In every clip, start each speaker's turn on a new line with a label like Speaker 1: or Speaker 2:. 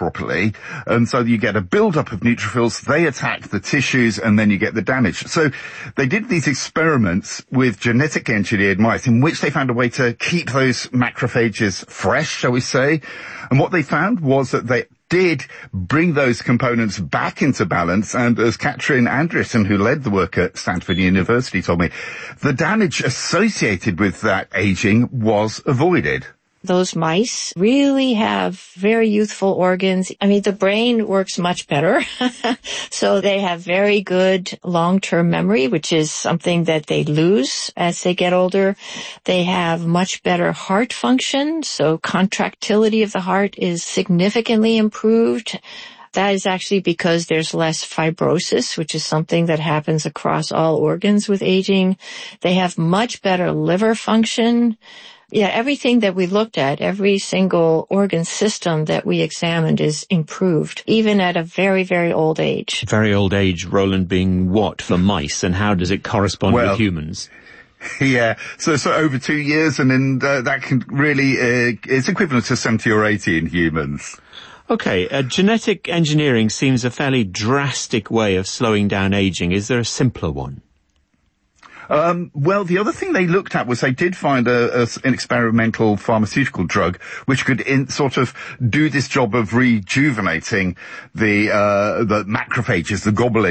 Speaker 1: properly, and so you get a build-up of neutrophils, they attack the tissues, and then you get the damage. So they did these experiments with genetic engineered mice in which they found a way to keep those macrophages fresh, shall we say, and what they found was that they did bring those components back into balance, and as Katrin Andresen, who led the work at Stanford University, told me, the damage associated with that aging was avoided.
Speaker 2: Those mice really have very youthful organs. I mean, the brain works much better. So they have very good long-term memory, which is something that they lose as they get older. They have much better heart function. So contractility of the heart is significantly improved. That is actually because there's less fibrosis, which is something that happens across all organs with aging. They have much better liver function. Yeah, everything that we looked at, every single organ system that we examined is improved, even at a very, very old age.
Speaker 3: Very old age, Roland, being what for mice, and how does it correspond with humans?
Speaker 1: Yeah, so over 2 years, and then that can really, it's equivalent to 70 or 80 in humans.
Speaker 3: Okay, genetic engineering seems a fairly drastic way of slowing down aging. Is there a simpler one?
Speaker 1: Well, the other thing they looked at was they did find an experimental pharmaceutical drug which could sort of do this job of rejuvenating the macrophages,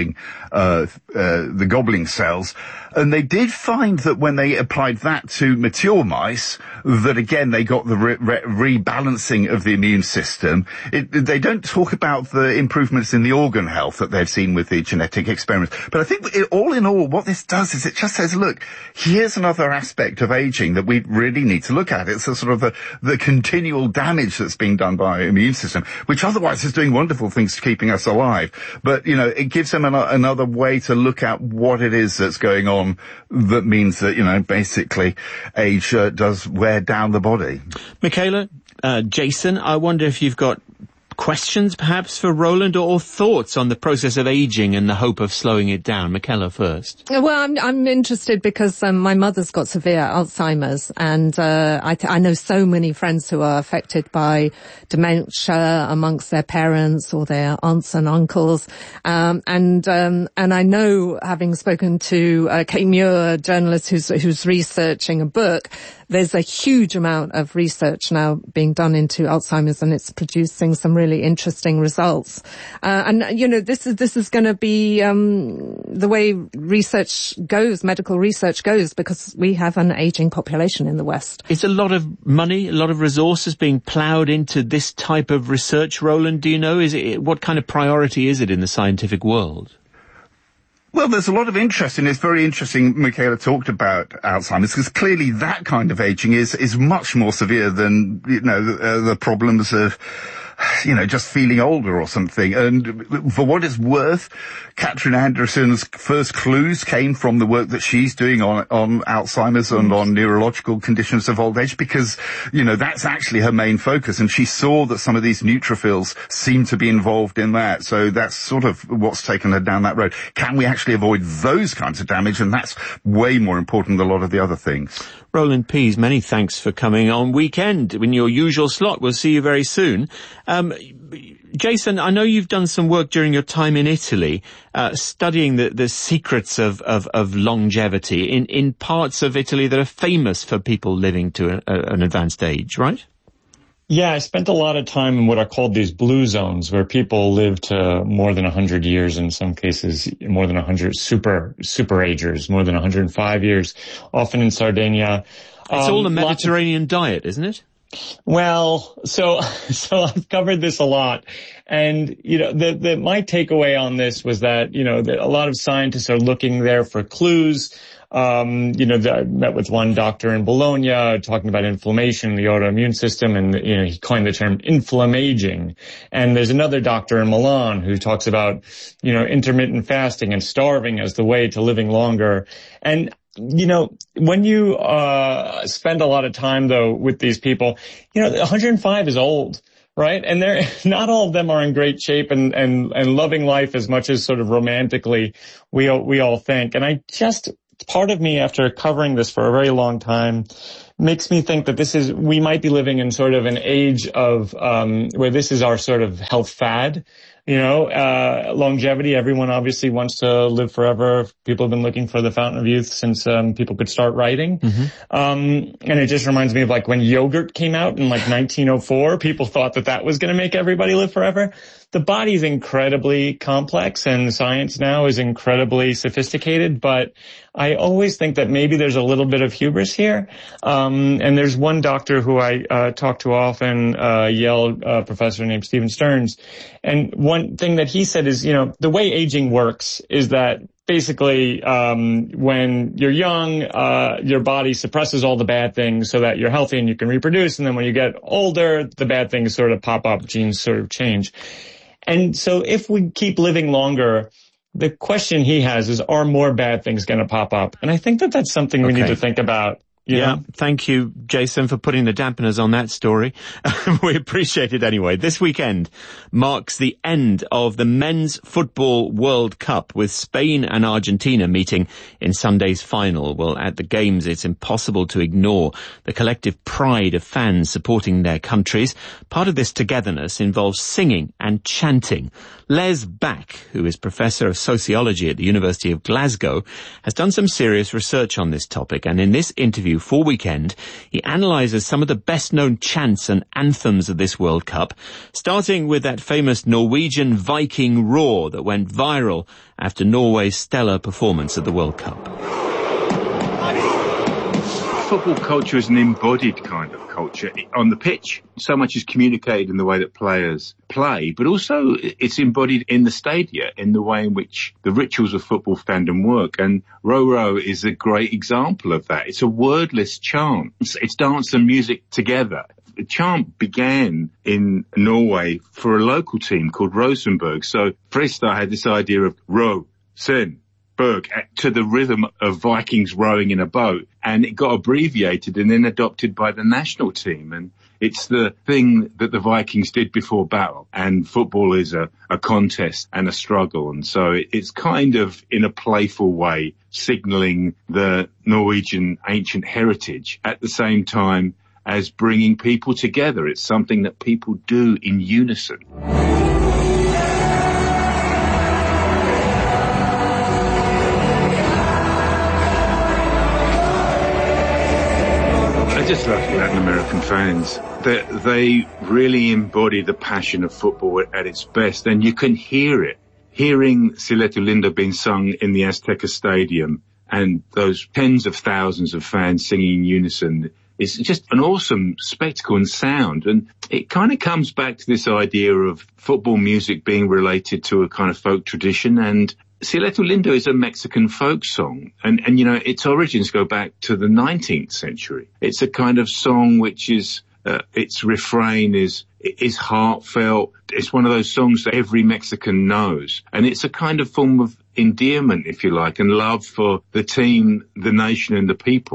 Speaker 1: the gobbling cells. And they did find that when they applied that to mature mice, that again they got the rebalancing of the immune system. They don't talk about the improvements in the organ health that they've seen with the genetic experiments. But I think all in all, what this does is it just says, look, here's another aspect of aging that we really need to look at. It's a sort of the continual damage that's being done by our immune system, which otherwise is doing wonderful things to keeping us alive. But, you know, it gives them another way to look at what it is that's going on that means that, you know, basically age does wear down the body.
Speaker 3: Michaela, Jason, I wonder if you've got questions perhaps for Roland or thoughts on the process of aging and the hope of slowing it down. Michaela first.
Speaker 4: Well, I'm interested because my mother's got severe Alzheimer's, and I know so many friends who are affected by dementia amongst their parents or their aunts and uncles, and I know, having spoken to Kate Muir, a journalist who's researching a book, there's a huge amount of research now being done into Alzheimer's, and it's producing some really interesting results. And you know, this is going to be the way research goes, medical research goes, because we have an aging population in the West.
Speaker 3: Is a lot of money, a lot of resources being ploughed into this type of research, Roland? Do you know? What kind of priority is it in the scientific world?
Speaker 1: Well, there's a lot of interest, and it's very interesting Michaela talked about Alzheimer's, because clearly that kind of aging is much more severe than, you know, the problems of, you know, just feeling older or something. And for what it's worth, Katrin Andresen's first clues came from the work that she's doing on Alzheimer's and on neurological conditions of old age, because, you know, that's actually her main focus. And she saw that some of these neutrophils seem to be involved in that. So that's sort of what's taken her down that road. Can we actually avoid those kinds of damage? And that's way more important than a lot of the other things.
Speaker 3: Roland Pease, many thanks for coming on Weekend in your usual slot. We'll see you very soon. Jason, I know you've done some work during your time in Italy, studying the secrets of longevity in parts of Italy that are famous for people living to an advanced age, right?
Speaker 5: Yeah, I spent a lot of time in what are called these blue zones, where people live to more than 100 years, in some cases more than 100, super agers, more than 105 years, often in Sardinia.
Speaker 3: It's all the Mediterranean diet, isn't it?
Speaker 5: Well, so I've covered this a lot. And, you know, my takeaway on this was that, you know, that a lot of scientists are looking there for clues. You know, I met with one doctor in Bologna talking about inflammation in the autoimmune system, and, you know, he coined the term inflammaging. And there's another doctor in Milan who talks about, you know, intermittent fasting and starving as the way to living longer. And, you know, when you spend a lot of time, though, with these people, you know, 105 is old. Right? And they're not all of them are in great shape and loving life as much as sort of romantically we all think. And part of me, after covering this for a very long time, makes me think that we might be living in sort of an age of, where this is our sort of health fad. Longevity. Everyone obviously wants to live forever. People have been looking for the fountain of youth since people could start writing. Mm-hmm. And it just reminds me of like when yogurt came out in like 1904, people thought that was going to make everybody live forever. The body is incredibly complex and science now is incredibly sophisticated, but I always think that maybe there's a little bit of hubris here. And there's one doctor who I talk to often, Yale professor named Stephen Stearns. And one thing that he said is, the way aging works is that basically, when you're young, your body suppresses all the bad things so that you're healthy and you can reproduce. And then when you get older, the bad things sort of pop up, genes sort of change. And so if we keep living longer, the question he has is, are more bad things going to pop up? And I think that's something we need to think about.
Speaker 3: Yeah, thank you, Jason, for putting the dampeners on that story. We appreciate it anyway. This weekend marks the end of the Men's Football World Cup, with Spain and Argentina meeting in Sunday's final. Well, at the Games, it's impossible to ignore the collective pride of fans supporting their countries. Part of this togetherness involves singing and chanting. Les Back, who is Professor of Sociology at the University of Glasgow, has done some serious research on this topic, and in this interview for Weekend, he analyses some of the best-known chants and anthems of this World Cup, starting with that famous Norwegian Viking roar that went viral after Norway's stellar performance at the World Cup.
Speaker 6: Football culture is an embodied kind of culture on the pitch. So much is communicated in the way that players play, but also it's embodied in the stadia, in the way in which the rituals of football fandom work. And Row Row is a great example of that. It's a wordless chant. It's dance and music together. The chant began in Norway for a local team called Rosenborg. So Fristad had this idea of row, sin, to the rhythm of Vikings rowing in a boat, and it got abbreviated and then adopted by the national team. And it's the thing that the Vikings did before battle, and football is a contest and a struggle. And so it's kind of, in a playful way, signalling the Norwegian ancient heritage at the same time as bringing people together. It's something that people do in unison. I just love Latin American fans. They really embody the passion of football at its best, and you can hear it. Hearing Si Letra Linda being sung in the Azteca Stadium and those tens of thousands of fans singing in unison, it's just an awesome spectacle and sound. And it kind of comes back to this idea of football music being related to a kind of folk tradition. And Si Letra Linda is a Mexican folk song, and its origins go back to the 19th century. It's a kind of song which is, its refrain is heartfelt. It's one of those songs that every Mexican knows, and it's a kind of form of endearment, if you like, and love for the team, the nation, and the people.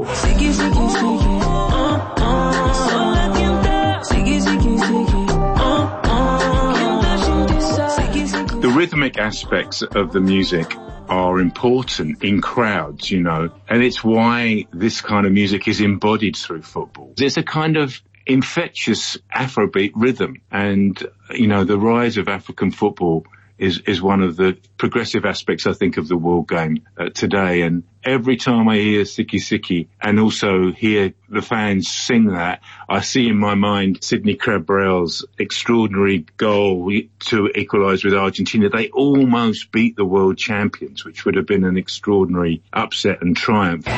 Speaker 6: The rhythmic aspects of the music are important in crowds, and it's why this kind of music is embodied through football. It's a kind of infectious Afrobeat rhythm, and, the rise of African football is one of the progressive aspects, I think, of the world game today. And every time I hear Siki Siki and also hear the fans sing that, I see in my mind Sidney Cabril's extraordinary goal to equalise with Argentina. They almost beat the world champions, which would have been an extraordinary upset and triumph.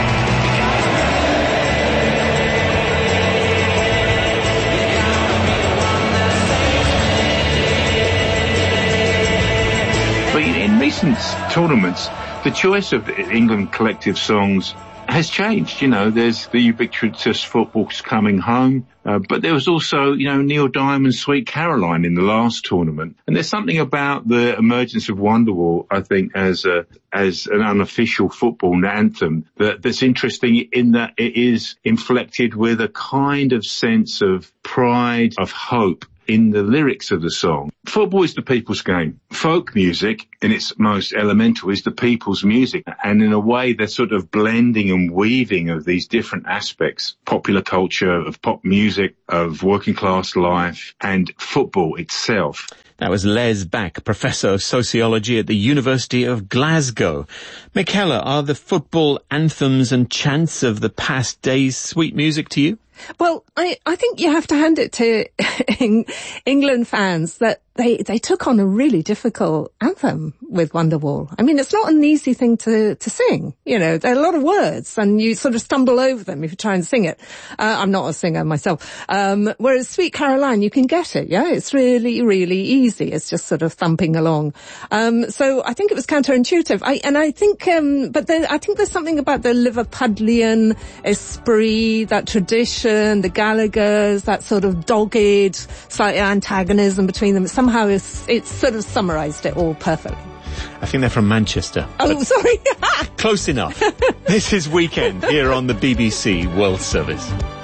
Speaker 6: In recent tournaments, the choice of England collective songs has changed. There's the ubiquitous Football's Coming Home, but there was also, Neil Diamond's Sweet Caroline in the last tournament. And there's something about the emergence of Wonderwall, I think, as an unofficial football anthem that's interesting in that it is inflected with a kind of sense of pride, of hope, in the lyrics of the song. Football is the people's game. Folk music, in its most elemental, is the people's music. And in a way, they're sort of blending and weaving of these different aspects. Popular culture, of pop music, of working class life, and football itself.
Speaker 3: That was Les Back, Professor of Sociology at the University of Glasgow. Michaela, are the football anthems and chants of the past days sweet music to you?
Speaker 4: Well, I think you have to hand it to England fans that they took on a really difficult anthem with Wonderwall. I mean, it's not an easy thing to sing. You know, there are a lot of words and you sort of stumble over them if you try and sing it. I'm not a singer myself. Whereas Sweet Caroline, you can get it. Yeah, it's really, really easy. It's just sort of thumping along. So I think it was counterintuitive. I think there's something about the Liverpudlian esprit, that tradition, the Gallaghers, that sort of dogged, slight antagonism between them. Somehow it's sort of summarised it all perfectly.
Speaker 3: I think they're from Manchester.
Speaker 4: Oh, sorry.
Speaker 3: Close enough. This is Weekend here on the BBC World Service.